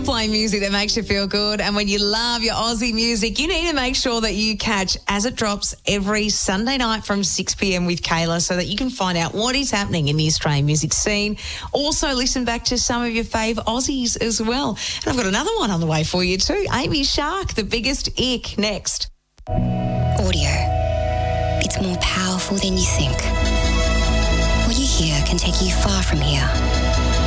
play music that makes you feel good, and when you love your Aussie music, you need to make sure that you catch As It Drops every Sunday night from 6 p.m. with Kayla so that you can find out what is happening in the Australian music scene. Also, listen back to some of your fave Aussies as well. And I've got another one on the way for you too. Amy Shark, The Biggest Ick, next. Audio. It's more powerful than you think. What you hear can take you far from here.